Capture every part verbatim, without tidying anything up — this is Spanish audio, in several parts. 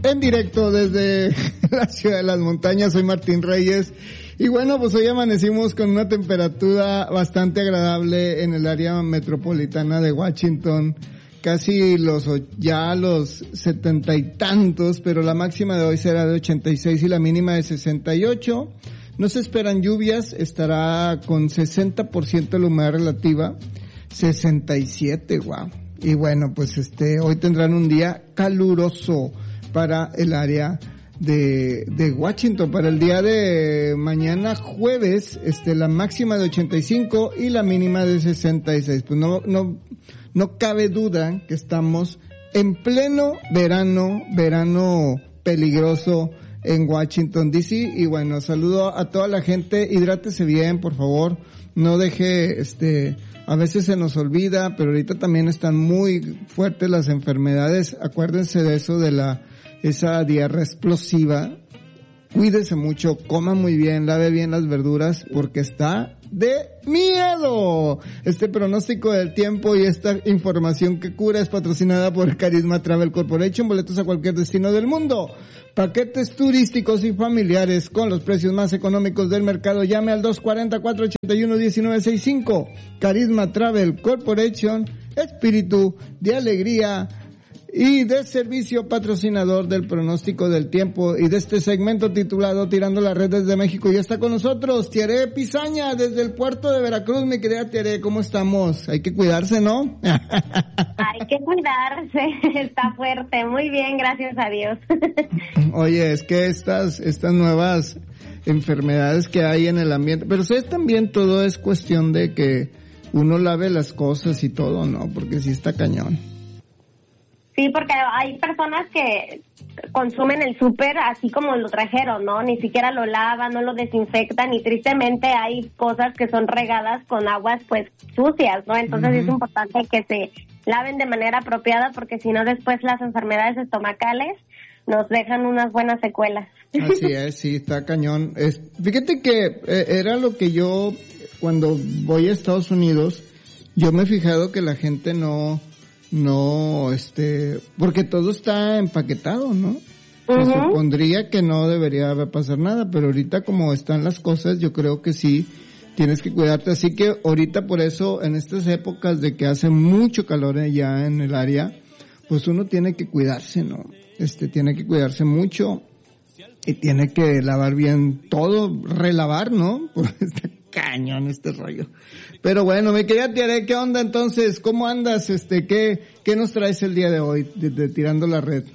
en directo desde la ciudad de las montañas. Soy Martín Reyes. Y bueno, pues hoy amanecimos con una temperatura bastante agradable en el área metropolitana de Washington. Casi los, ya los setenta y tantos, pero la máxima de hoy será de ochenta y seis y la mínima de sesenta y ocho. No se esperan lluvias, estará con sesenta por ciento la humedad relativa, sesenta y siete, wow. Y bueno, pues este, hoy tendrán un día caluroso para el área de, de Washington. Para el día de mañana jueves, este, la máxima de ochenta y cinco y la mínima de sesenta y seis. Pues no, no, no cabe duda que estamos en pleno verano, verano peligroso en Washington D C. Y bueno, saludo a toda la gente, hidrátese bien, por favor, no deje, este, a veces se nos olvida, pero ahorita también están muy fuertes las enfermedades. Acuérdense de eso, de la, esa diarrea explosiva. Cuídese mucho, coma muy bien, lave bien las verduras, porque está de miedo. Este pronóstico del tiempo y esta información que cura es patrocinada por Carisma Travel Corporation, boletos a cualquier destino del mundo. Paquetes turísticos y familiares con los precios más económicos del mercado. Llame al dos cuatro cero, cuatro ocho uno, uno nueve seis cinco. Carisma Travel Corporation, espíritu de alegría y de servicio, patrocinador del pronóstico del tiempo y de este segmento titulado Tirando la Red desde México. Ya está con nosotros Tiare Pizaña desde el puerto de Veracruz. Mi querida Tiare, ¿cómo estamos? Hay que cuidarse, ¿no? Hay que cuidarse, está fuerte. Muy bien, gracias a Dios. Oye, es que estas, estas nuevas enfermedades que hay en el ambiente, pero ¿sabes? También todo es cuestión de que uno lave las cosas y todo, ¿no? Porque sí está cañón. Sí, porque hay personas que consumen el súper así como lo trajeron, ¿no? Ni siquiera lo lavan, no lo desinfectan y tristemente hay cosas que son regadas con aguas pues sucias, ¿no? Entonces uh-huh. es importante que se laven de manera apropiada porque si no después las enfermedades estomacales nos dejan unas buenas secuelas. Así es, sí, está cañón. Es, fíjate que eh, era lo que yo, cuando voy a Estados Unidos, yo me he fijado que la gente no... No, este, porque todo está empaquetado, ¿no? Uh-huh. Se supondría que no debería pasar nada, pero ahorita como están las cosas, yo creo que sí, tienes que cuidarte. Así que ahorita por eso, en estas épocas de que hace mucho calor allá en el área, pues uno tiene que cuidarse, ¿no? Este, tiene que cuidarse mucho y tiene que lavar bien todo, relavar, ¿no? Porque está cañón este rollo. Pero bueno, mi querida Tiare, ¿qué onda entonces? ¿Cómo andas? Este, ¿qué, qué nos traes el día de hoy de, de Tirando la Red?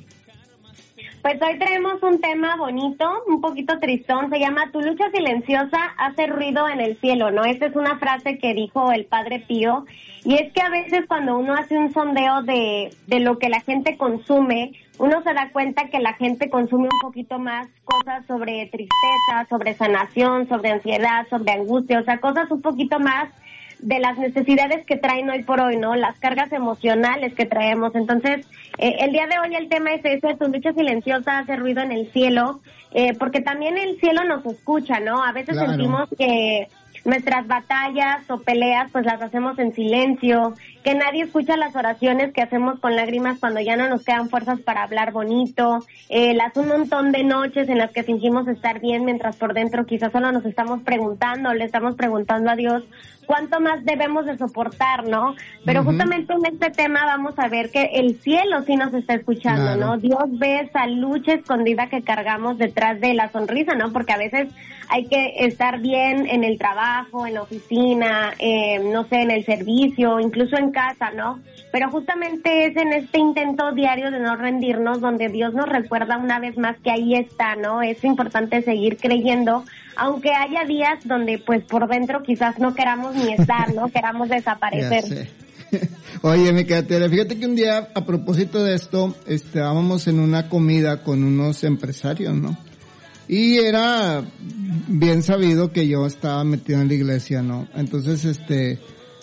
Pues hoy traemos un tema bonito, un poquito tristón, se llama Tu lucha silenciosa hace ruido en el cielo, ¿no? Esta es una frase que dijo el Padre Pío, y es que a veces cuando uno hace un sondeo de, de lo que la gente consume, uno se da cuenta que la gente consume un poquito más cosas sobre tristeza, sobre sanación, sobre ansiedad, sobre angustia, o sea, cosas un poquito más de las necesidades que traen hoy por hoy, ¿no? Las cargas emocionales que traemos. Entonces, eh, el día de hoy el tema es ese, tu lucha silenciosa hace ruido en el cielo, eh, porque también el cielo nos escucha, ¿no? A veces claro. sentimos que nuestras batallas o peleas pues las hacemos en silencio, que nadie escucha las oraciones que hacemos con lágrimas cuando ya no nos quedan fuerzas para hablar bonito, eh, las un montón de noches en las que fingimos estar bien mientras por dentro quizás solo nos estamos preguntando, le estamos preguntando a Dios cuánto más debemos de soportar, ¿no? Pero uh-huh. justamente en este tema vamos a ver que el cielo sí nos está escuchando, claro. ¿no? Dios ve esa lucha escondida que cargamos detrás de la sonrisa, ¿no? Porque a veces hay que estar bien en el trabajo, en la oficina, eh, no sé, en el servicio, incluso en casa, ¿no? Pero justamente es en este intento diario de no rendirnos donde Dios nos recuerda una vez más que ahí está, ¿no? Es importante seguir creyendo, aunque haya días donde pues por dentro quizás no queramos ni estar, ¿no? Queramos desaparecer. Oye, mi querida, fíjate que un día, a propósito de esto, estábamos en una comida con unos empresarios, ¿no? Y era bien sabido que yo estaba metido en la iglesia, ¿no? Entonces, este,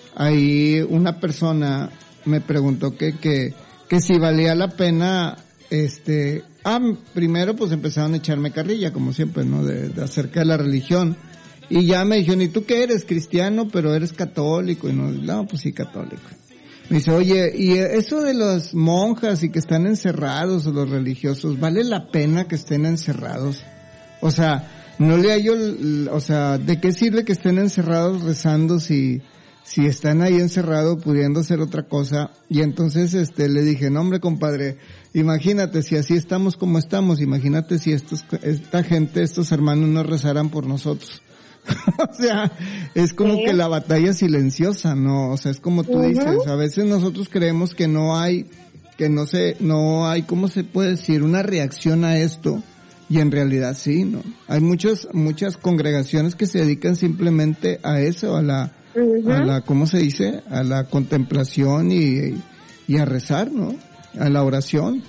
ahí una persona me preguntó que, que, que si valía la pena, este, ah, primero pues empezaron a echarme carrilla, como siempre, ¿no? De, de acerca de la religión. Y ya me dijeron, ¿y tú qué eres? Cristiano, pero eres católico. Y no, no, pues sí, católico. Me dice, oye, y eso de las monjas y que están encerrados o los religiosos, ¿vale la pena que estén encerrados? O sea, no le hallo, o sea, ¿de qué sirve que estén encerrados rezando si, si están ahí encerrados pudiendo hacer otra cosa? Y entonces, este, le dije, no hombre, compadre, imagínate si así estamos como estamos, imagínate si estos, esta gente, estos hermanos no rezaran por nosotros. O sea, es como sí. que la batalla silenciosa, ¿no? O sea, es como tú uh-huh. dices, a veces nosotros creemos que no hay, que no se, no hay, ¿cómo se puede decir? Una reacción a esto, y en realidad sí, ¿no? Hay muchas, muchas congregaciones que se dedican simplemente a eso, a la, uh-huh. a la, ¿cómo se dice? A la contemplación y, y a rezar, ¿no? A la oración.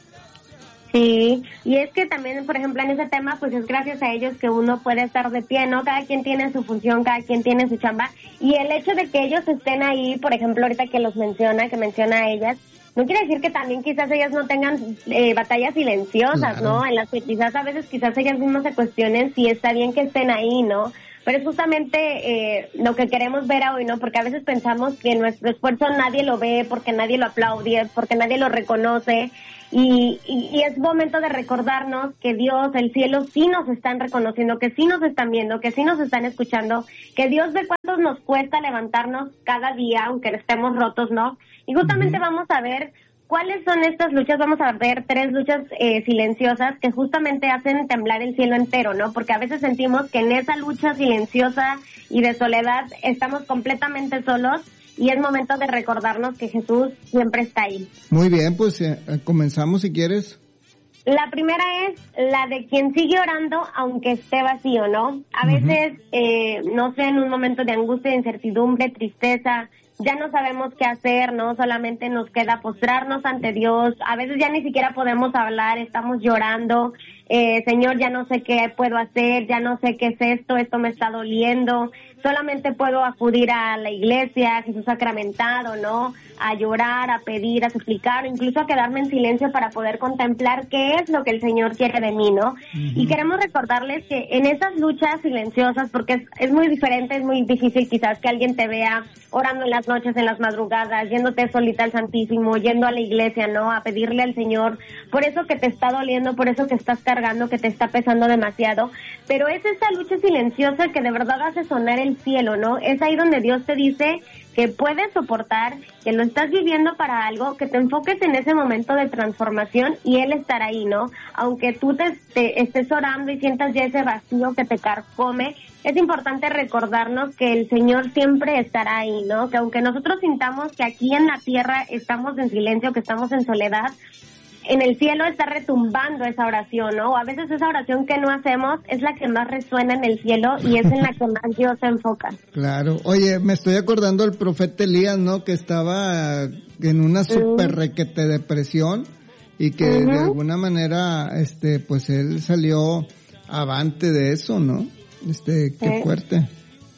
Sí, y es que también, por ejemplo, en ese tema, pues es gracias a ellos que uno puede estar de pie, ¿no? Cada quien tiene su función, cada quien tiene su chamba, y el hecho de que ellos estén ahí, por ejemplo, ahorita que los menciona, que menciona a ellas, no quiere decir que también quizás ellas no tengan eh, batallas silenciosas, claro. ¿no? En las que quizás a veces quizás ellas mismas se cuestionen si está bien que estén ahí, ¿no? Pero es justamente eh, lo que queremos ver hoy, ¿no? Porque a veces pensamos que nuestro esfuerzo nadie lo ve, porque nadie lo aplaude, porque nadie lo reconoce. Y, y, y es momento de recordarnos que Dios, el cielo, sí nos están reconociendo, que sí nos están viendo, que sí nos están escuchando, que Dios ve cuánto nos cuesta levantarnos cada día, aunque estemos rotos, ¿no? Y justamente uh-huh. vamos a ver cuáles son estas luchas. Vamos a ver tres luchas eh, silenciosas que justamente hacen temblar el cielo entero, ¿no? Porque a veces sentimos que en esa lucha silenciosa y de soledad estamos completamente solos, y es momento de recordarnos que Jesús siempre está ahí. Muy bien, pues eh, comenzamos si quieres. La primera es la de quien sigue orando aunque esté vacío, ¿no? A uh-huh. veces, eh, no sé, en un momento de angustia, de incertidumbre, tristeza, ya no sabemos qué hacer, ¿no? Solamente nos queda postrarnos ante Dios. A veces ya ni siquiera podemos hablar, estamos llorando. Eh, Señor, ya no sé qué puedo hacer, ya no sé qué es esto, esto me está doliendo. Solamente puedo acudir a la iglesia, a Jesús sacramentado, ¿no? A llorar, a pedir, a suplicar, incluso a quedarme en silencio para poder contemplar qué es lo que el Señor quiere de mí, ¿no? Uh-huh. Y queremos recordarles que en esas luchas silenciosas, porque es, es muy diferente, es muy difícil quizás que alguien te vea orando en las noches, en las madrugadas, yéndote solita al Santísimo, yendo a la iglesia, ¿no? A pedirle al Señor por eso que te está doliendo, por eso que estás cargando, que te está pesando demasiado. Pero es esa lucha silenciosa que de verdad hace sonar el cielo, ¿no? Es ahí donde Dios te dice que puedes soportar, que lo estás viviendo para algo, que te enfoques en ese momento de transformación y Él estará ahí, ¿no? Aunque tú te, te estés orando y sientas ya ese vacío que te carcome, es importante recordarnos que el Señor siempre estará ahí, ¿no? Que aunque nosotros sintamos que aquí en la tierra estamos en silencio, que estamos en soledad, en el cielo está retumbando esa oración, ¿no? A veces esa oración que no hacemos es la que más resuena en el cielo y es en la que más Dios se enfoca. Claro. Oye, me estoy acordando del profeta Elías, ¿no? Que estaba en una super uh-huh. requete depresión y que uh-huh. de alguna manera, este, pues él salió avante de eso, ¿no? Este, qué sí. fuerte.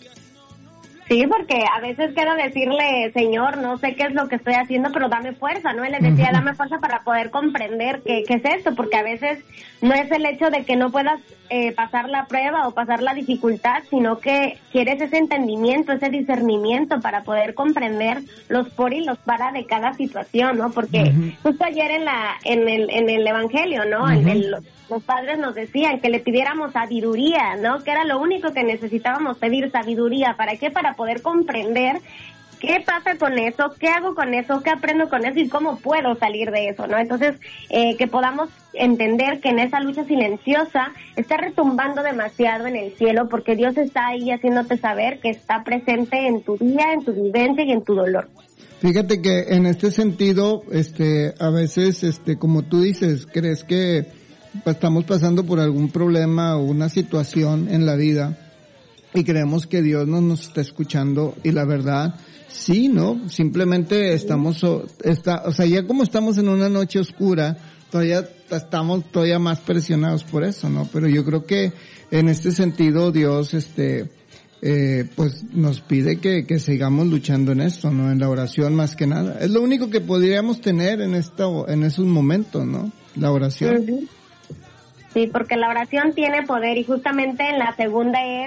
Sí, porque a veces quiero decirle, Señor, no sé qué es lo que estoy haciendo, pero dame fuerza, ¿no? Él le decía, dame fuerza para poder comprender qué, qué es esto, porque a veces no es el hecho de que no puedas eh, pasar la prueba o pasar la dificultad, sino que quieres ese entendimiento, ese discernimiento para poder comprender los por y los para de cada situación, ¿no? Porque uh-huh. justo ayer en la en el en el Evangelio, ¿no? Uh-huh. En el, los padres nos decían que le pidiéramos sabiduría, ¿no? Que era lo único que necesitábamos pedir, sabiduría. ¿Para qué? Para poder comprender qué pasa con eso, qué hago con eso, qué aprendo con eso y cómo puedo salir de eso, ¿no? Entonces, eh, que podamos entender que en esa lucha silenciosa está retumbando demasiado en el cielo porque Dios está ahí haciéndote saber que está presente en tu día, en tu vivencia y en tu dolor. Fíjate que en este sentido, este, a veces, este, como tú dices, crees que estamos pasando por algún problema o una situación en la vida y creemos que Dios no nos está escuchando y la verdad, sí, ¿no? Simplemente estamos, está, o sea, ya como estamos en una noche oscura, todavía estamos todavía más presionados por eso, ¿no? Pero yo creo que en este sentido Dios, este, eh, pues nos pide que, que sigamos luchando en esto, ¿no? En la oración más que nada. Es lo único que podríamos tener en esto, en esos momentos, ¿no? La oración. Sí, porque la oración tiene poder y justamente en la segunda es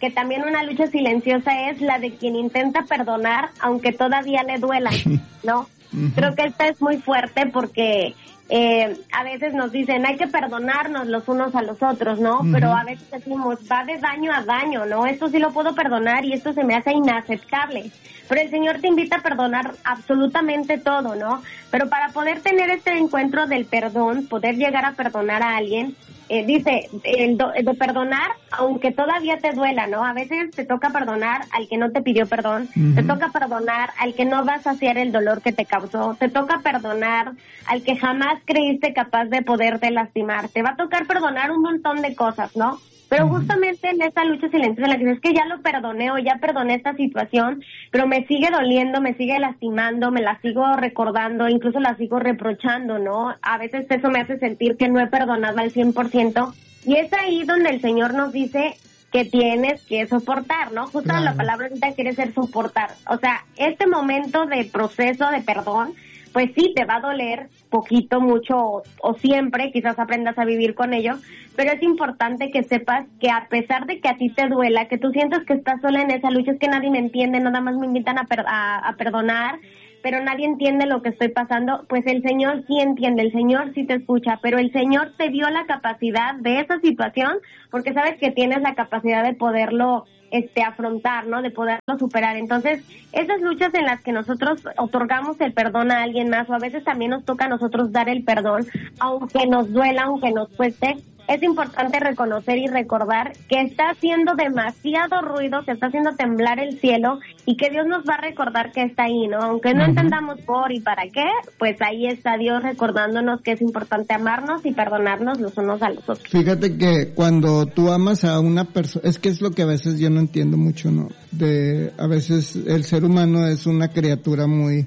que también una lucha silenciosa es la de quien intenta perdonar aunque todavía le duela, ¿no? Uh-huh. Creo que esta es muy fuerte porque eh, a veces nos dicen hay que perdonarnos los unos a los otros, ¿no? Uh-huh. Pero a veces decimos va de daño a daño, ¿no? Esto sí lo puedo perdonar y esto se me hace inaceptable. Pero el Señor te invita a perdonar absolutamente todo, ¿no? Pero para poder tener este encuentro del perdón, poder llegar a perdonar a alguien, eh, dice, el do, de perdonar aunque todavía te duela, ¿no? A veces te toca perdonar al que no te pidió perdón, uh-huh. te toca perdonar al que no va a saciar el dolor que te causó, te toca perdonar al que jamás creíste capaz de poderte lastimar, te va a tocar perdonar un montón de cosas, ¿no? Pero justamente en esta lucha silenciosa en la que dices que ya lo perdoné o ya perdoné esta situación, pero me sigue doliendo, me sigue lastimando, me la sigo recordando, incluso la sigo reprochando, ¿no? A veces eso me hace sentir que no he perdonado al cien por ciento y es ahí donde el Señor nos dice que tienes que soportar, ¿no? Justo claro. La palabra ahorita quiere ser soportar. O sea, este momento de proceso de perdón, pues sí, te va a doler poquito, mucho o, o siempre, quizás aprendas a vivir con ello, pero es importante que sepas que a pesar de que a ti te duela, que tú sientas que estás sola en esa lucha, es que nadie me entiende, nada más me invitan a, per- a, a perdonar, pero nadie entiende lo que estoy pasando, pues el Señor sí entiende, el Señor sí te escucha, pero el Señor te dio la capacidad de esa situación, porque sabes que tienes la capacidad de poderlo este afrontar, ¿no? De poderlo superar. Entonces, esas luchas en las que nosotros otorgamos el perdón a alguien más, o a veces también nos toca a nosotros dar el perdón, aunque nos duela, aunque nos cueste, es importante reconocer y recordar que está haciendo demasiado ruido, que está haciendo temblar el cielo y que Dios nos va a recordar que está ahí, ¿no? Aunque no uh-huh. entendamos por y para qué, pues ahí está Dios recordándonos que es importante amarnos y perdonarnos los unos a los otros. Fíjate que cuando tú amas a una persona, es que es lo que a veces yo no entiendo mucho, ¿no? De, a veces el ser humano es una criatura muy...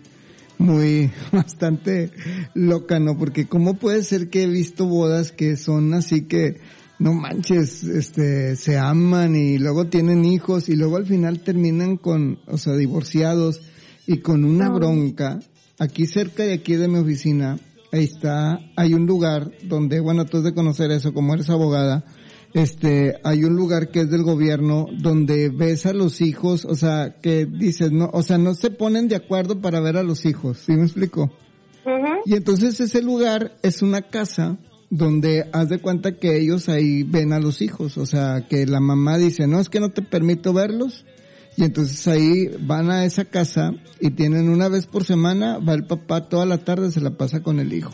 muy bastante loca, ¿no? Porque cómo puede ser que he visto bodas que son así que no manches, este se aman y luego tienen hijos y luego al final terminan con, o sea, divorciados y con una bronca. Aquí cerca de aquí de mi oficina, ahí está, hay un lugar donde, bueno, tú has de conocer eso, como eres abogada, este, hay un lugar que es del gobierno donde ves a los hijos, o sea, que dices, no, o sea, no se ponen de acuerdo para ver a los hijos, ¿sí me explico? Uh-huh. Y entonces ese lugar es una casa donde haz de cuenta que ellos ahí ven a los hijos, o sea, que la mamá dice, no, es que no te permito verlos, y entonces ahí van a esa casa y tienen una vez por semana, va el papá toda la tarde, se la pasa con el hijo.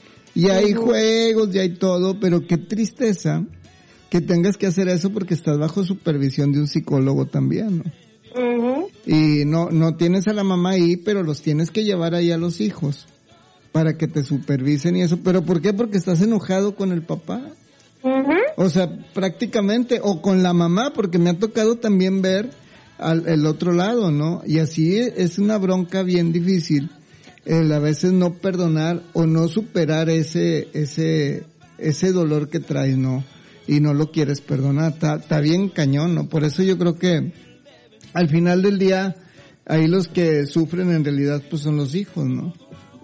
Y hay uh-huh. juegos, y hay todo, pero qué tristeza que tengas que hacer eso porque estás bajo supervisión de un psicólogo también, ¿no? Uh-huh. Y no no tienes a la mamá ahí, pero los tienes que llevar ahí a los hijos para que te supervisen y eso. ¿Pero por qué? Porque estás enojado con el papá. Uh-huh. O sea, prácticamente, o con la mamá, porque me ha tocado también ver al el otro lado, ¿no? Y así es una bronca bien difícil, el a veces no perdonar o no superar ese ese ese dolor que traes, ¿no? Y no lo quieres perdonar, está, está bien cañón, ¿no? Por eso yo creo que al final del día, ahí los que sufren en realidad pues son los hijos, ¿no?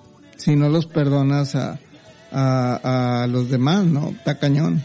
Si no los perdonas a, a, a los demás, ¿no? Está cañón.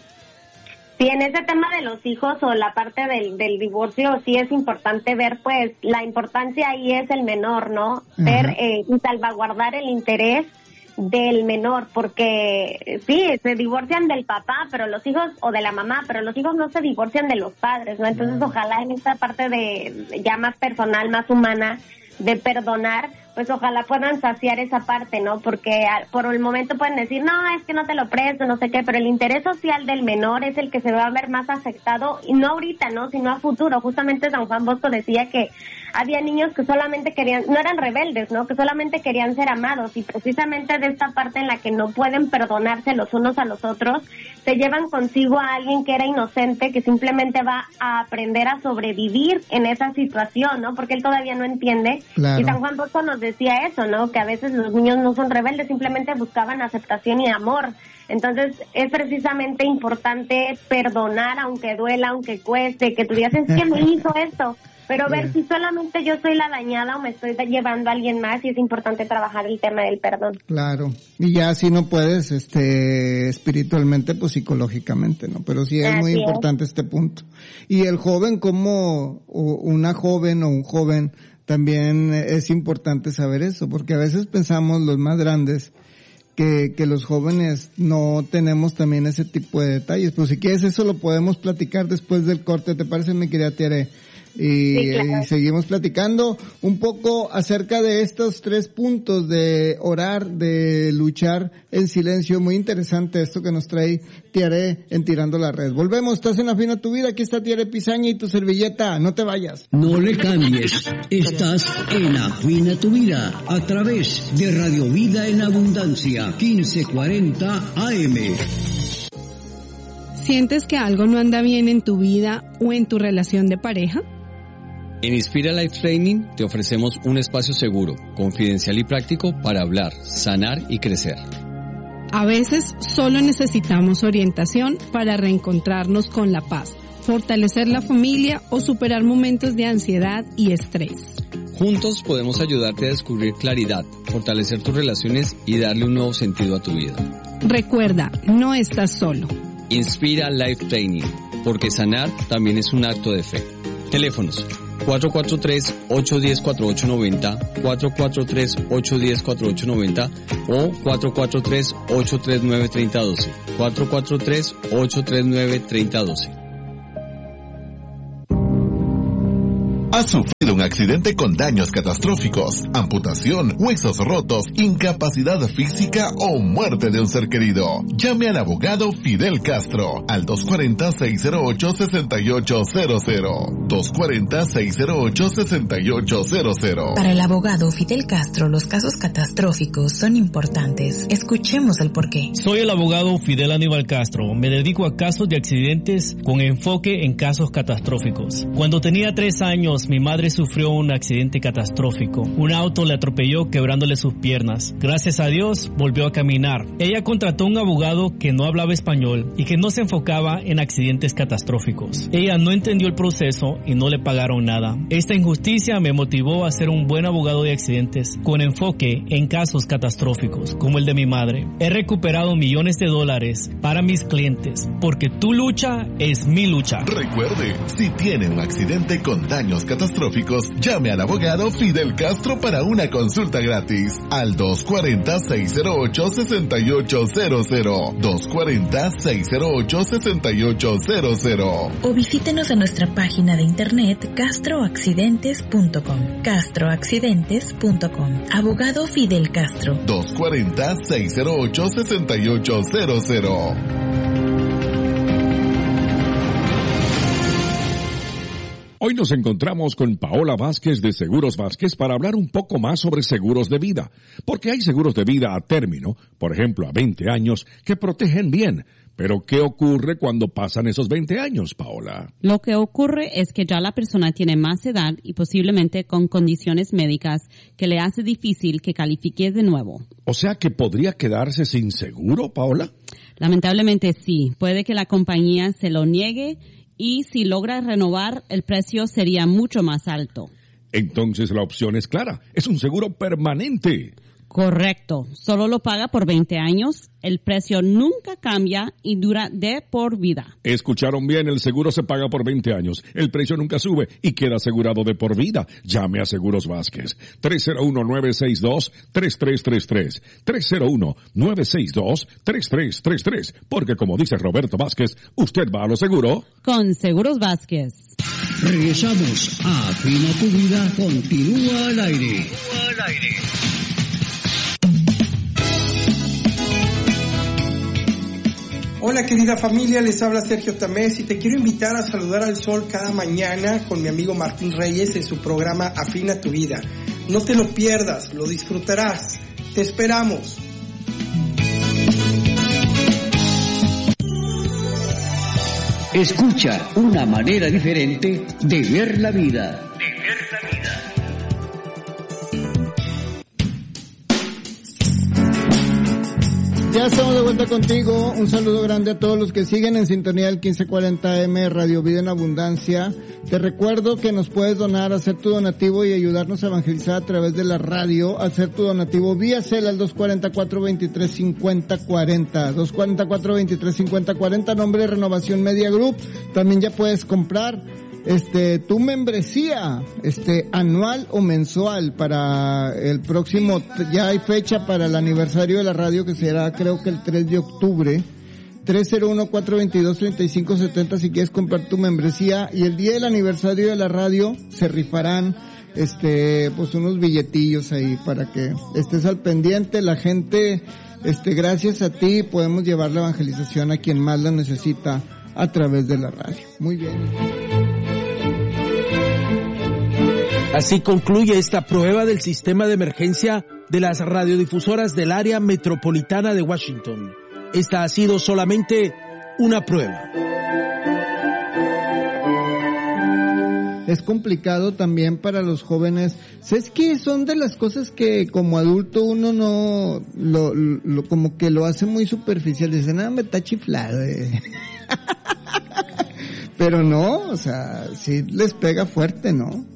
Sí, en ese tema de los hijos o la parte del, del divorcio, sí es importante ver, pues, la importancia ahí es el menor, ¿no? Ver eh, y salvaguardar el interés del menor, porque sí, se divorcian del papá, pero los hijos, o de la mamá, pero los hijos no se divorcian de los padres, ¿no? Entonces, ojalá en esta parte de ya más personal, más humana, de perdonar, pues ojalá puedan saciar esa parte, ¿no? Porque por el momento pueden decir, no, es que no te lo presto, no sé qué, pero el interés social del menor es el que se va a ver más afectado, y no ahorita, ¿no? Sino a futuro. Justamente San Juan Bosco decía que había niños que solamente querían, no eran rebeldes, ¿no? Que solamente querían ser amados, y precisamente de esta parte en la que no pueden perdonarse los unos a los otros, se llevan consigo a alguien que era inocente, que simplemente va a aprender a sobrevivir en esa situación, ¿no? Porque él todavía no entiende. Claro. Y San Juan Bosco nos decía eso, ¿no? Que a veces los niños no son rebeldes, simplemente buscaban aceptación y amor. Entonces, es precisamente importante perdonar, aunque duela, aunque cueste, que tú digas, es que me hizo esto. pero ver sí. si solamente yo soy la dañada o me estoy llevando a alguien más, y es importante trabajar el tema del perdón. Claro, y ya si no puedes, este, espiritualmente, pues psicológicamente, ¿no? Pero sí es Así muy es. importante este punto. Y el joven, como una joven o un joven, también es importante saber eso, porque a veces pensamos los más grandes que, que los jóvenes no tenemos también ese tipo de detalles. Pues si quieres eso lo podemos platicar después del corte, ¿te parece, mi querida Tiare? Y, sí, claro. y seguimos platicando un poco acerca de estos tres puntos de orar, de luchar en silencio. Muy interesante esto que nos trae Tiare en Tirando la Red. Volvemos, estás en Afina tu Vida, aquí está Tiare Pizaña y tu servilleta, no te vayas. No le cambies, estás en Afina tu Vida a través de Radio Vida en Abundancia, quince cuarenta A M. ¿Sientes que algo no anda bien en tu vida o en tu relación de pareja? En Inspira Life Training te ofrecemos un espacio seguro, confidencial y práctico para hablar, sanar y crecer. A veces solo necesitamos orientación para reencontrarnos con la paz, fortalecer la familia o superar momentos de ansiedad y estrés. Juntos podemos ayudarte a descubrir claridad, fortalecer tus relaciones y darle un nuevo sentido a tu vida. Recuerda, no estás solo. Inspira Life Training, porque sanar también es un acto de fe. Teléfonos cuatro cuatro tres, ocho uno cero, cuatro ocho nueve cero, cuatro cuatro tres, ocho uno cero, cuatro ocho nueve cero o cuatro cuatro tres, ocho tres nueve, tres cero uno dos, cuatro cuatro tres, ocho tres nueve, tres cero uno dos. ¿Has sufrido un accidente con daños catastróficos, amputación, huesos rotos, incapacidad física o muerte de un ser querido? Llame al abogado Fidel Castro al dos cuatro cero, seis cero ocho, seis ocho cero cero. dos cuatro cero, seis cero ocho, seis ocho cero cero. Para el abogado Fidel Castro, los casos catastróficos son importantes. Escuchemos el porqué. Soy el abogado Fidel Aníbal Castro. Me dedico a casos de accidentes con enfoque en casos catastróficos. Cuando tenía tres años, mi madre sufrió un accidente catastrófico. Un auto le atropelló quebrándole sus piernas. Gracias a Dios volvió a caminar. Ella contrató un abogado que no hablaba español y que no se enfocaba en accidentes catastróficos. Ella no entendió el proceso y no le pagaron nada. Esta injusticia me motivó a ser un buen abogado de accidentes con enfoque en casos catastróficos como el de mi madre. He recuperado millones de dólares para mis clientes porque tu lucha es mi lucha. Recuerde, si tiene un accidente con daños catastróficos, catastróficos, llame al abogado Fidel Castro para una consulta gratis al dos cuatro cero, seis cero ocho, seis ocho cero cero, dos cuatro cero, seis cero ocho, seis ocho cero cero. O visítenos en nuestra página de internet castro accidentes punto com. castro accidentes punto com. Abogado Fidel Castro. dos cuatro cero, seis cero ocho, seis ocho cero cero. Hoy nos encontramos con Paola Vázquez de Seguros Vázquez para hablar un poco más sobre seguros de vida, porque hay seguros de vida a término, por ejemplo a veinte años, que protegen bien. Pero ¿qué ocurre cuando pasan esos veinte años, Paola? Lo que ocurre es que ya la persona tiene más edad y posiblemente con condiciones médicas que le hace difícil que califique de nuevo. O sea que podría quedarse sin seguro, Paola. Lamentablemente sí, puede que la compañía se lo niegue y si logra renovar, el precio sería mucho más alto. Entonces la opción es clara, es un seguro permanente. Correcto, solo lo paga por veinte años, el precio nunca cambia y dura de por vida. Escucharon bien, el seguro se paga por veinte años, el precio nunca sube y queda asegurado de por vida. Llame a Seguros Vázquez, tres cero uno, nueve seis dos, tres tres tres tres, tres cero uno, nueve seis dos, tres tres tres tres, porque como dice Roberto Vázquez, usted va a lo seguro con Seguros Vázquez. Regresamos a Afina tu Vida, continúa al aire. Continúa al aire. Hola querida familia, les habla Sergio Tamés y te quiero invitar a saludar al sol cada mañana con mi amigo Martín Reyes en su programa Afina tu Vida. No te lo pierdas, lo disfrutarás. Te esperamos. Escucha una manera diferente de ver la vida. De ver la vida. Ya estamos de vuelta contigo. Un saludo grande a todos los que siguen en sintonía del quince cuarenta eme Radio Vida en Abundancia. Te recuerdo que nos puedes donar, hacer tu donativo y ayudarnos a evangelizar a través de la radio. Hacer tu donativo vía cel al dos cuatro cuatro, veintitrés cincuenta, cuarenta. dos cuatro cuatro, veintitrés cincuenta, cuarenta. Nombre de Renovación Media Group. También ya puedes comprar este tu membresía este anual o mensual para el próximo. Ya hay fecha para el aniversario de la radio, que será creo que el tres de octubre. Tres cero uno, cuatro veintidós, treinta y cinco setenta si quieres comprar tu membresía. Y el día del aniversario de la radio se rifarán este pues unos billetillos ahí para que estés al pendiente. La gente, este gracias a ti podemos llevar la evangelización a quien más la necesita a través de la radio. Muy bien. Así concluye esta prueba del sistema de emergencia de las radiodifusoras del área metropolitana de Washington. Esta ha sido solamente una prueba. Es complicado también para los jóvenes. ¿Sabes qué? Son de las cosas que como adulto uno no, lo, lo como que lo hace muy superficial. Dice, nada, me está chiflado. Eh. Pero no, o sea, sí les pega fuerte, ¿no?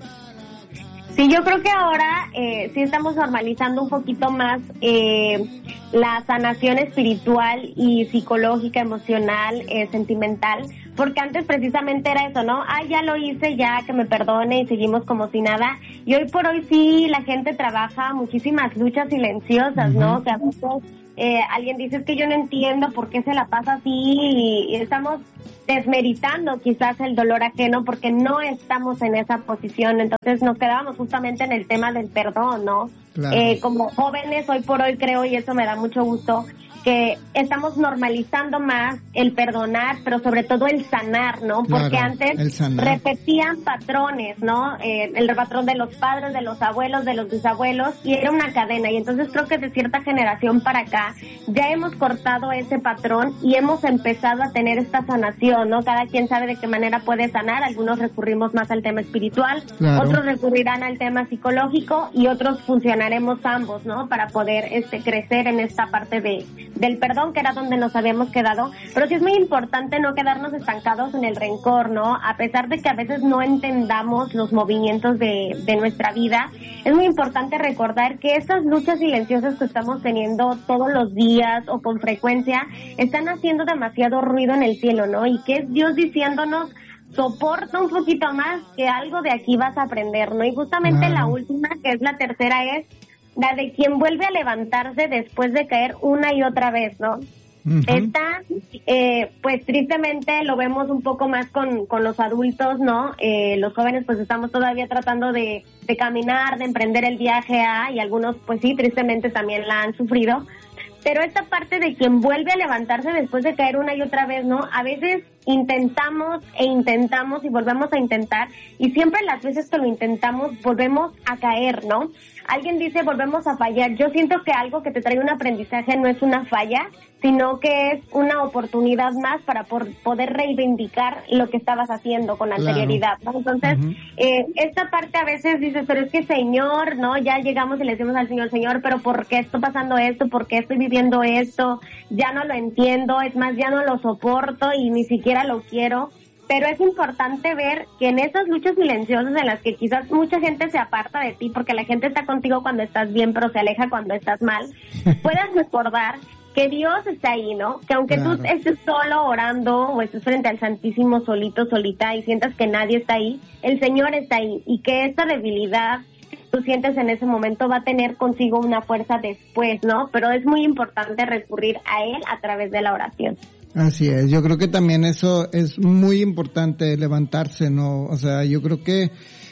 Sí, yo creo que ahora eh, sí estamos normalizando un poquito más eh, la sanación espiritual y psicológica, emocional, eh, sentimental, porque antes precisamente era eso, ¿no? Ah, ya lo hice, ya que me perdone y seguimos como si nada. Y hoy por hoy sí la gente trabaja muchísimas luchas silenciosas, uh-huh. ¿no? Que a veces eh, alguien dice, es que yo no entiendo por qué se la pasa así y, y estamos desmeritando quizás el dolor ajeno porque no estamos en esa posición. Entonces nos quedábamos justamente en el tema del perdón, ¿no? Claro. Eh, como jóvenes hoy por hoy creo, y eso me da mucho gusto, que estamos normalizando más el perdonar, pero sobre todo el sanar, ¿no? Porque claro, antes repetían patrones, ¿no? Eh, el patrón de los padres, de los abuelos, de los bisabuelos, y era una cadena. Y entonces creo que de cierta generación para acá ya hemos cortado ese patrón y hemos empezado a tener esta sanación, ¿no? Cada quien sabe de qué manera puede sanar. Algunos recurrimos más al tema espiritual, claro. Otros recurrirán al tema psicológico y otros funcionaremos ambos, ¿no? Para poder este crecer en esta parte de del perdón, que era donde nos habíamos quedado. Pero sí es muy importante no quedarnos estancados en el rencor, ¿no? A pesar de que a veces no entendamos los movimientos de, de nuestra vida, es muy importante recordar que estas luchas silenciosas que estamos teniendo todos los días o con frecuencia están haciendo demasiado ruido en el cielo, ¿no? Y que es Dios diciéndonos, soporta un poquito más, que algo de aquí vas a aprender, ¿no? Y justamente wow. La última, que es la tercera, es la de quien vuelve a levantarse después de caer una y otra vez, ¿no? Uh-huh. Esta, eh, pues tristemente lo vemos un poco más con, con los adultos, ¿no? Eh, los jóvenes pues estamos todavía tratando de, de caminar, de emprender el viaje a, y algunos pues sí, tristemente también la han sufrido. Pero esta parte de quien vuelve a levantarse después de caer una y otra vez, ¿no? A veces intentamos e intentamos y volvemos a intentar, y siempre las veces que lo intentamos volvemos a caer, ¿no? Alguien dice volvemos a fallar. Yo siento que algo que te trae un aprendizaje no es una falla, sino que es una oportunidad más para por poder reivindicar lo que estabas haciendo con anterioridad, ¿no? Entonces, uh-huh. eh, esta parte a veces dices, pero es que Señor, ¿no? Ya llegamos y le decimos al Señor, Señor, pero ¿por qué está pasando esto? ¿Por qué estoy viviendo esto? Ya no lo entiendo, es más, ya no lo soporto y ni siquiera lo quiero. Pero es importante ver que en esas luchas silenciosas en las que quizás mucha gente se aparta de ti, porque la gente está contigo cuando estás bien, pero se aleja cuando estás mal, puedas recordar que Dios está ahí, ¿no? Que aunque claro. tú estés solo orando o estés frente al Santísimo solito, solita, y sientas que nadie está ahí, el Señor está ahí, y que esta debilidad que tú sientes en ese momento va a tener consigo una fuerza después, ¿no? Pero es muy importante recurrir a Él a través de la oración. Así es, yo creo que también eso es muy importante, levantarse, ¿no? O sea, yo creo que,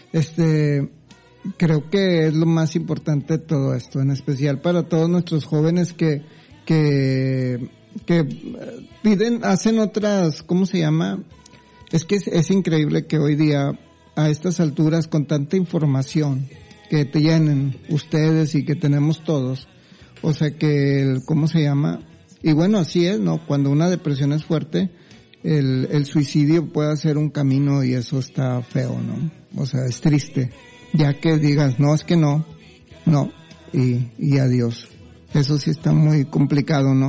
este, creo que es lo más importante de todo esto, en especial para todos nuestros jóvenes que, que, que piden, hacen otras, ¿cómo se llama? Es que es, es increíble que hoy día, a estas alturas, con tanta información que te llenen ustedes y que tenemos todos, o sea que, el, ¿cómo se llama? Y bueno, así es, ¿no? Cuando una depresión es fuerte, el, el suicidio puede ser un camino y eso está feo, ¿no? O sea, es triste. Ya que digas, no, es que no, no, y, y adiós. Eso sí está muy complicado, ¿no?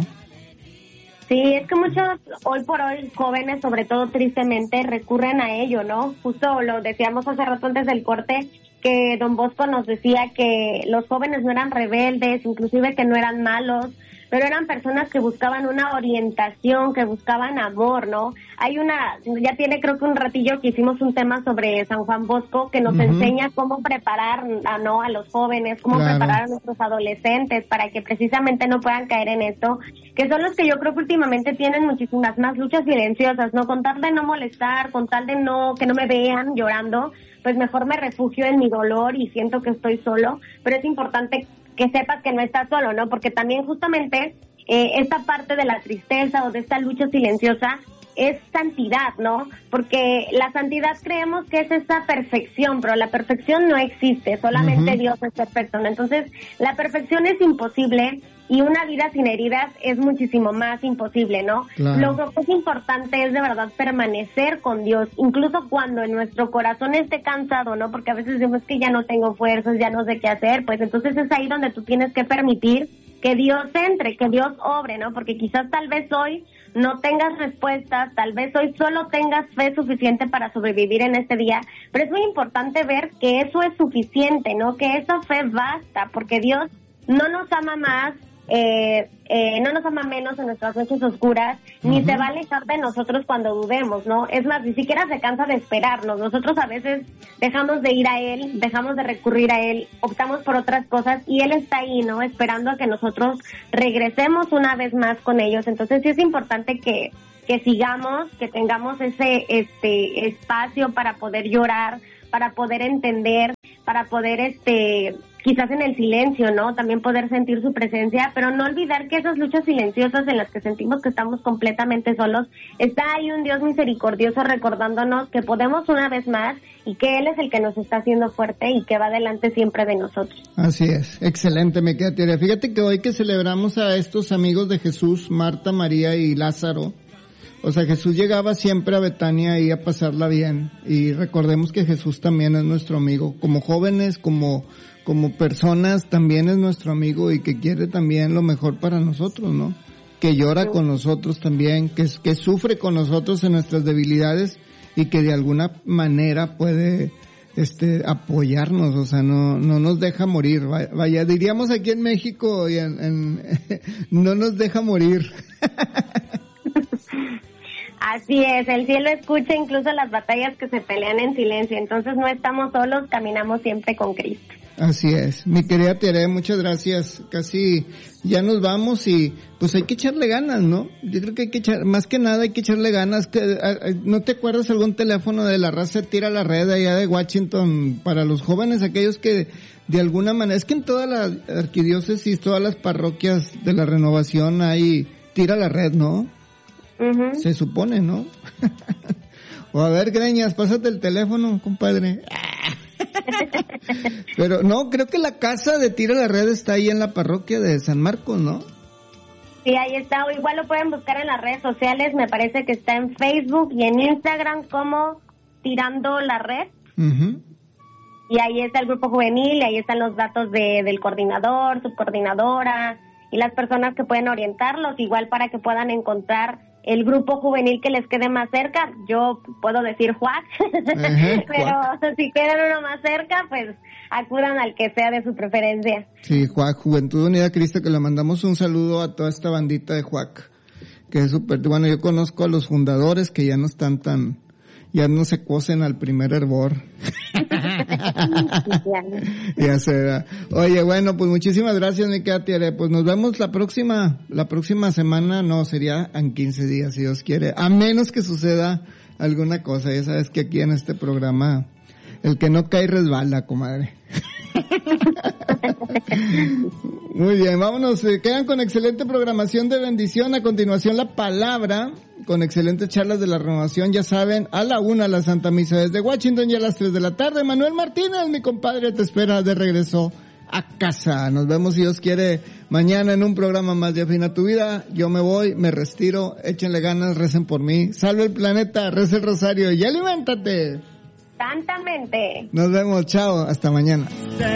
Sí, es que muchos hoy por hoy jóvenes, sobre todo tristemente, recurren a ello, ¿no? Justo lo decíamos hace rato antes del corte, que Don Bosco nos decía que los jóvenes no eran rebeldes, inclusive que no eran malos, pero eran personas que buscaban una orientación, que buscaban amor, ¿no? Hay una, ya tiene creo que un ratillo que hicimos un tema sobre San Juan Bosco que nos uh-huh. enseña cómo preparar a, ¿no? a los jóvenes, cómo claro. preparar a nuestros adolescentes para que precisamente no puedan caer en esto, que son los que yo creo que últimamente tienen muchísimas más luchas silenciosas, ¿no? Con tal de no molestar, con tal de no, que no me vean llorando, pues mejor me refugio en mi dolor y siento que estoy solo, pero es importante que sepas que no estás solo, ¿no? Porque también justamente eh, esta parte de la tristeza o de esta lucha silenciosa es santidad, ¿no? Porque la santidad creemos que es esa perfección, pero la perfección no existe, solamente uh-huh. Dios es perfecto, ¿no? Entonces, la perfección es imposible y una vida sin heridas es muchísimo más imposible, ¿no? Claro. Lo que es importante es de verdad permanecer con Dios, incluso cuando en nuestro corazón esté cansado, ¿no? Porque a veces decimos que ya no tengo fuerzas, ya no sé qué hacer, pues entonces es ahí donde tú tienes que permitir que Dios entre, que Dios obre, ¿no? Porque quizás tal vez hoy no tengas respuestas, tal vez hoy solo tengas fe suficiente para sobrevivir en este día, pero es muy importante ver que eso es suficiente, ¿no? Que esa fe basta, porque Dios no nos ama más, eh, eh, no nos ama menos en nuestras noches oscuras, uh-huh. ni se va a alejar de nosotros cuando dudemos, ¿no? Es más, ni siquiera se cansa de esperarnos. Nosotros a veces dejamos de ir a Él, dejamos de recurrir a Él, optamos por otras cosas y Él está ahí, ¿no? Esperando a que nosotros regresemos una vez más con ellos. Entonces sí es importante que, que sigamos, que tengamos ese este espacio para poder llorar, para poder entender, para poder este quizás en el silencio, ¿no? También poder sentir su presencia, pero no olvidar que esas luchas silenciosas en las que sentimos que estamos completamente solos, está ahí un Dios misericordioso recordándonos que podemos una vez más y que Él es el que nos está haciendo fuerte y que va delante siempre de nosotros. Así es, excelente, me queda teoría. Fíjate que hoy que celebramos a estos amigos de Jesús, Marta, María y Lázaro, o sea, Jesús llegaba siempre a Betania y a pasarla bien, y recordemos que Jesús también es nuestro amigo, como jóvenes, como como personas también es nuestro amigo y que quiere también lo mejor para nosotros, ¿no? Que llora con nosotros también, que, que sufre con nosotros en nuestras debilidades y que de alguna manera puede este apoyarnos, o sea, no no nos deja morir, vaya, vaya diríamos aquí en México, y en, en, no nos deja morir. Así es, el cielo escucha incluso las batallas que se pelean en silencio, entonces no estamos solos, caminamos siempre con Cristo. Así es, mi querida Tere, muchas gracias, casi ya nos vamos y pues hay que echarle ganas, ¿no? Yo creo que hay que echar, más que nada hay que echarle ganas. Que, a, a, ¿no te acuerdas algún teléfono de la raza Tira la Red allá de Washington para los jóvenes, aquellos que de alguna manera, es que en toda la arquidiócesis, todas las parroquias de la Renovación hay Tira la Red, ¿no? Uh-huh. Se supone, ¿no? O a ver, Greñas, pásate el teléfono, compadre. Pero no, creo que la casa de Tira la Red está ahí en la parroquia de San Marcos, ¿no? Sí, ahí está, o igual lo pueden buscar en las redes sociales, me parece que está en Facebook y en Instagram como Tirando la Red. Uh-huh. Y ahí está el grupo juvenil, y ahí están los datos de del coordinador, subcoordinadora y las personas que pueden orientarlos, igual para que puedan encontrar el grupo juvenil que les quede más cerca. Yo puedo decir Juac, uh-huh, pero Juac. Si quedan uno más cerca, pues acudan al que sea de su preferencia. Sí, Juac, Juventud Unida Cristo, que le mandamos un saludo a toda esta bandita de Juac, que es súper, bueno, yo conozco a los fundadores que ya no están tan, ya no se cocen al primer hervor. Ya será. Oye, bueno, pues muchísimas gracias, mi querida Tere. Pues nos vemos la próxima, la próxima semana, no, sería en quince días, si Dios quiere. A menos que suceda alguna cosa. Ya sabes que aquí en este programa, el que no cae resbala, comadre. Muy bien, vámonos, eh, quedan con excelente programación de bendición. A continuación la palabra, con excelentes charlas de la renovación, ya saben, a la una la Santa Misa desde Washington y a las tres de la tarde. Manuel Martínez, mi compadre, te espera de regreso a casa. Nos vemos, si Dios quiere, mañana en un programa más de Afina tu Vida. Yo me voy, me retiro, échenle ganas, recen por mí. Salve el planeta, reza el rosario y aliméntate santamente. Nos vemos, chao, hasta mañana.